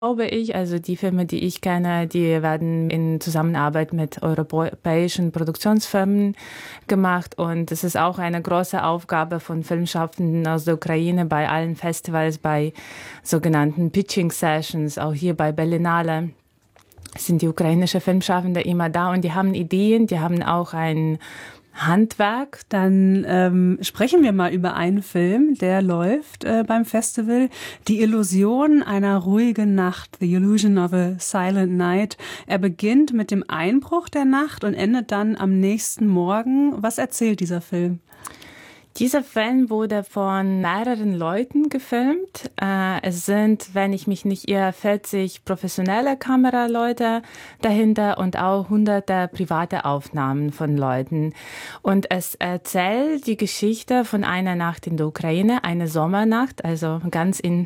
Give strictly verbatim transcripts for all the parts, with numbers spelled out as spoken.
glaube ich. Also die Filme, die ich kenne, die werden in Zusammenarbeit mit europäischen Produktionsfirmen gemacht. Und es ist auch eine große Aufgabe von Filmschaffenden aus der Ukraine bei allen Festivals, bei sogenannten Pitching Sessions, auch hier bei Berlinale sind die ukrainischen Filmschaffenden immer da und die haben Ideen, die haben auch ein Handwerk. Dann ähm, sprechen wir mal über einen Film, der läuft äh, beim Festival. Die Illusion einer ruhigen Nacht, The Illusion of a Silent Night. Er beginnt mit dem Einbruch der Nacht und endet dann am nächsten Morgen. Was erzählt dieser Film? Dieser Film wurde von mehreren Leuten gefilmt. Äh, es sind, wenn ich mich nicht irre, vierzig professionelle Kameraleute dahinter und auch hunderte private Aufnahmen von Leuten. Und es erzählt die Geschichte von einer Nacht in der Ukraine, eine Sommernacht, also ganz in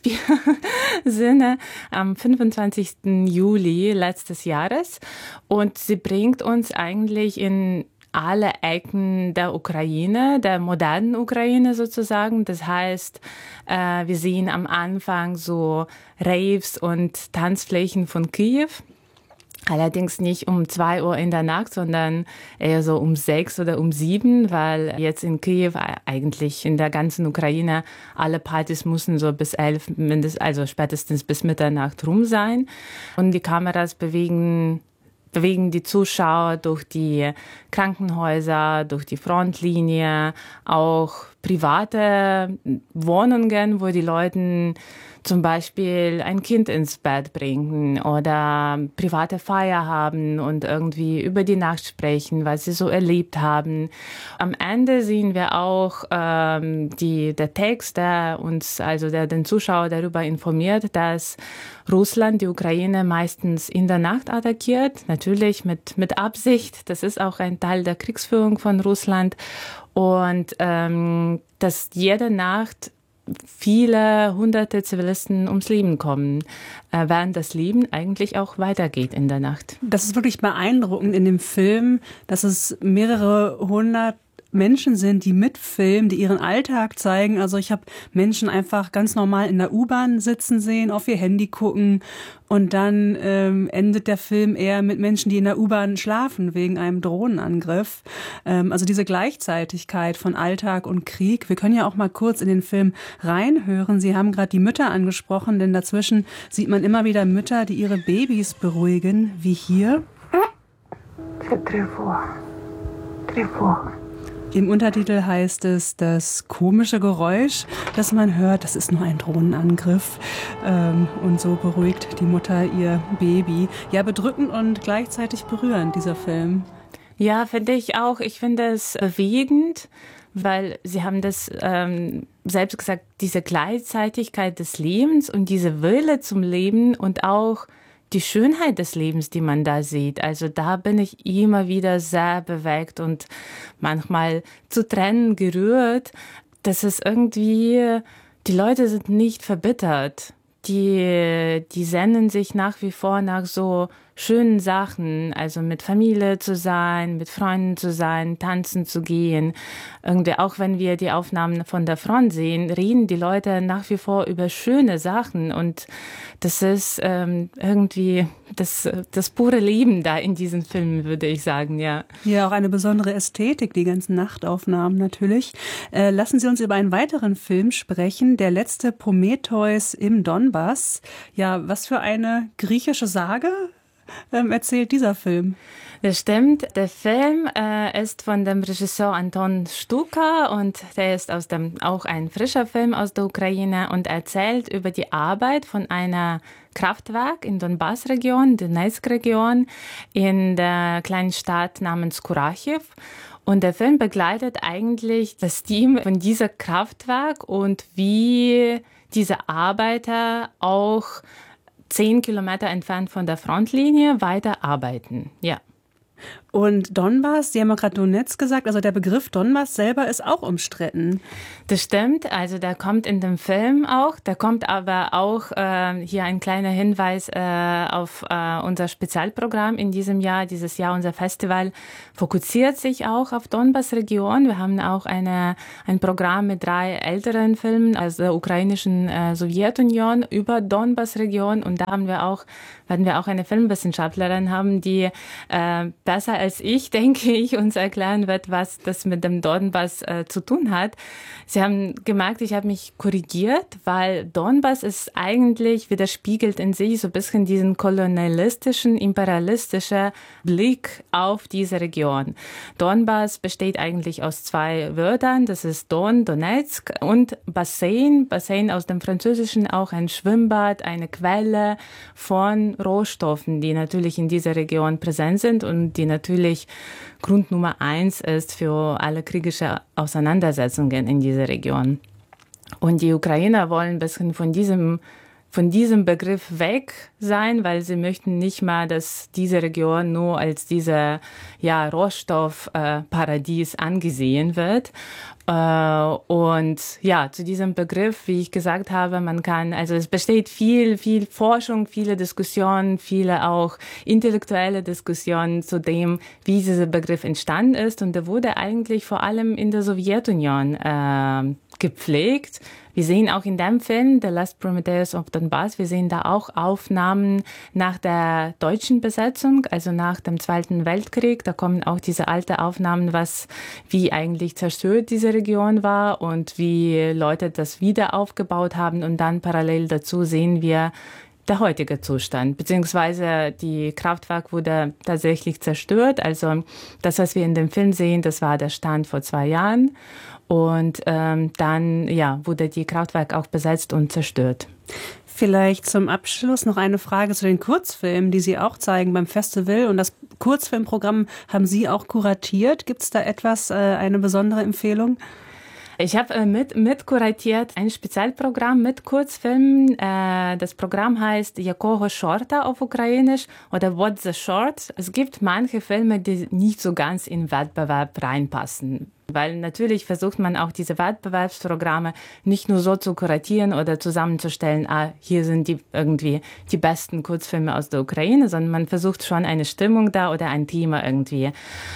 Shakespeare-Sinne, am fünfundzwanzigsten Juli letztes Jahres. Und sie bringt uns eigentlich in alle Ecken der Ukraine, der modernen Ukraine sozusagen. Das heißt, äh, wir sehen am Anfang so Raves und Tanzflächen von Kiew. Allerdings nicht um zwei Uhr in der Nacht, sondern eher so um sechs oder um sieben, weil jetzt in Kiew eigentlich in der ganzen Ukraine alle Partys müssen so bis elf, mindestens, also spätestens bis Mitternacht rum sein. Und die Kameras bewegen bewegen die Zuschauer durch die Krankenhäuser, durch die Frontlinie, auch private Wohnungen, wo die Leute zum Beispiel ein Kind ins Bett bringen oder private Feier haben und irgendwie über die Nacht sprechen, was sie so erlebt haben. Am Ende sehen wir auch ähm, die, der Text, der uns, also der den Zuschauer darüber informiert, dass Russland die Ukraine meistens in der Nacht attackiert, natürlich mit, mit Absicht. Das ist auch ein Teil der Kriegsführung von Russland. Und ähm, dass jede Nacht viele hunderte Zivilisten ums Leben kommen, äh, während das Leben eigentlich auch weitergeht in der Nacht. Das ist wirklich beeindruckend in dem Film, dass es mehrere hundert Menschen sind, die mitfilmen, die ihren Alltag zeigen. Also ich habe Menschen einfach ganz normal in der U-Bahn sitzen sehen, auf ihr Handy gucken und dann ähm, endet der Film eher mit Menschen, die in der U-Bahn schlafen wegen einem Drohnenangriff. Ähm, also diese Gleichzeitigkeit von Alltag und Krieg. Wir können ja auch mal kurz in den Film reinhören. Sie haben gerade die Mütter angesprochen, denn dazwischen sieht man immer wieder Mütter, die ihre Babys beruhigen, wie hier. Im Untertitel heißt es, das komische Geräusch, das man hört, das ist nur ein Drohnenangriff. Ähm, und so beruhigt die Mutter ihr Baby. Ja, bedrückend und gleichzeitig berührend, dieser Film. Ja, finde ich auch. Ich finde es bewegend, weil Sie haben das ähm, selbst gesagt, diese Gleichzeitigkeit des Lebens und diese Wille zum Leben und auch die Schönheit des Lebens, die man da sieht. Also da bin ich immer wieder sehr bewegt und manchmal zu Tränen gerührt. Das ist irgendwie, die Leute sind nicht verbittert. Die, die sehnen sich nach wie vor nach so schönen Sachen, also mit Familie zu sein, mit Freunden zu sein, tanzen zu gehen. Irgendwie auch wenn wir die Aufnahmen von der Front sehen, reden die Leute nach wie vor über schöne Sachen und das ist ähm, irgendwie das, das pure Leben da in diesen Filmen, würde ich sagen, ja. Ja, auch eine besondere Ästhetik, die ganzen Nachtaufnahmen natürlich. Äh, lassen Sie uns über einen weiteren Film sprechen, Der letzte Prometheus im Donbass. Ja, was für eine griechische Sage ähm, erzählt dieser Film? Das stimmt. Der Film äh, ist von dem Regisseur Anton Stuka und der ist aus dem auch ein frischer Film aus der Ukraine und erzählt über die Arbeit von einer Kraftwerk in Donbass-Region, Donetsk-Region, in der kleinen Stadt namens Kurachiw. Und der Film begleitet eigentlich das Team von dieser Kraftwerk und wie diese Arbeiter auch zehn Kilometer entfernt von der Frontlinie weiterarbeiten. Ja. Und Donbass, Sie haben ja gerade Donetsk gesagt, also der Begriff Donbass selber ist auch umstritten. Das stimmt, also der kommt in dem Film auch, da kommt aber auch äh, hier ein kleiner Hinweis äh, auf äh, unser Spezialprogramm in diesem Jahr. Dieses Jahr unser Festival fokussiert sich auch auf Donbass-Region. Wir haben auch eine, ein Programm mit drei älteren Filmen aus der ukrainischen äh, Sowjetunion über Donbass-Region, und da haben wir auch, werden wir auch eine Filmwissenschaftlerin haben, die äh, besser als ich, denke ich, uns erklären wird, was das mit dem Donbass äh, zu tun hat. Sie haben gemerkt, ich habe mich korrigiert, weil Donbass ist eigentlich, widerspiegelt in sich so ein bisschen diesen kolonialistischen, imperialistischen Blick auf diese Region. Donbass besteht eigentlich aus zwei Wörtern, das ist Don, Donetsk, und Bassin, Bassin aus dem Französischen, auch ein Schwimmbad, eine Quelle von Rohstoffen, die natürlich in dieser Region präsent sind und die natürlich Grund Nummer eins ist für alle kriegische Auseinandersetzungen in dieser Region. Und die Ukrainer wollen ein bisschen von diesem, von diesem Begriff weg sein, weil sie möchten nicht mal, dass diese Region nur als dieser ja, Rohstoffparadies äh, angesehen wird. Und ja, zu diesem Begriff, wie ich gesagt habe, man kann, also es besteht viel, viel Forschung, viele Diskussionen, viele auch intellektuelle Diskussionen zu dem, wie dieser Begriff entstanden ist. Und der wurde eigentlich vor allem in der Sowjetunion äh, gepflegt. Wir sehen auch in dem Film, The Last Prometheus of Donbass, wir sehen da auch Aufnahmen nach der deutschen Besetzung, also nach dem Zweiten Weltkrieg. Da kommen auch diese alten Aufnahmen, was, wie eigentlich zerstört diese Region war und wie Leute das wieder aufgebaut haben. Und dann parallel dazu sehen wir der heutige Zustand, beziehungsweise die Kraftwerk wurde tatsächlich zerstört. Also das, was wir in dem Film sehen, das war der Stand vor zwei Jahren. Und ähm, dann ja, wurde die Kraftwerk auch besetzt und zerstört. Vielleicht zum Abschluss noch eine Frage zu den Kurzfilmen, die Sie auch zeigen beim Festival. Und das Kurzfilmprogramm haben Sie auch kuratiert. Gibt es da etwas, äh, eine besondere Empfehlung? Ich habe äh, mit, mit kuratiert ein Spezialprogramm mit Kurzfilmen. Äh, das Programm heißt Якого Shorta auf Ukrainisch oder What the Short. Es gibt manche Filme, die nicht so ganz in den Wettbewerb reinpassen. Weil natürlich versucht man auch diese Wettbewerbsprogramme nicht nur so zu kuratieren oder zusammenzustellen, ah, hier sind die irgendwie die besten Kurzfilme aus der Ukraine, sondern man versucht schon eine Stimmung da oder ein Thema irgendwie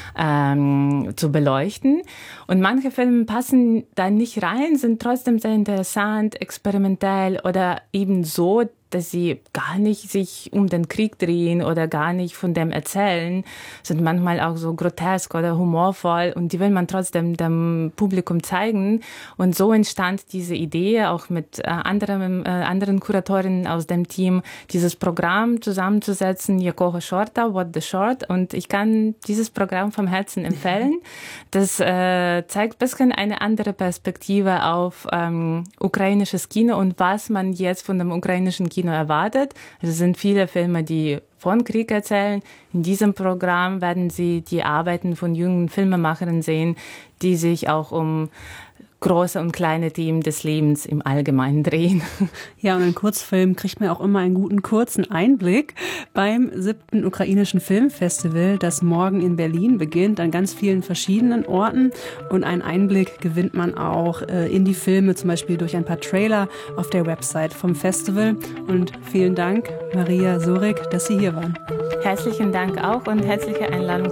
ähm, zu beleuchten. Und manche Filme passen da nicht rein, sind trotzdem sehr interessant, experimentell oder eben so, dass sie gar nicht sich um den Krieg drehen oder gar nicht von dem erzählen, sind manchmal auch so grotesk oder humorvoll und die will man trotzdem dem Publikum zeigen. Und so entstand diese Idee, auch mit äh, anderen, äh, anderen Kuratorinnen aus dem Team, dieses Programm zusammenzusetzen, Якого Shorta, What the Short. Und ich kann dieses Programm vom Herzen empfehlen. Das äh, zeigt ein bisschen eine andere Perspektive auf ähm, ukrainisches Kino und was man jetzt von dem ukrainischen Kino erwartet. Es sind viele Filme, die von Krieg erzählen. In diesem Programm werden Sie die Arbeiten von jungen Filmemachern sehen, die sich auch um große und kleine Themen des Lebens im Allgemeinen drehen. Ja, und in Kurzfilmen kriegt man auch immer einen guten kurzen Einblick beim siebten ukrainischen Filmfestival, das morgen in Berlin beginnt, an ganz vielen verschiedenen Orten. Und einen Einblick gewinnt man auch äh, in die Filme, zum Beispiel durch ein paar Trailer auf der Website vom Festival. Und vielen Dank, Maria Sorik, dass Sie hier waren. Herzlichen Dank auch und herzliche Einladung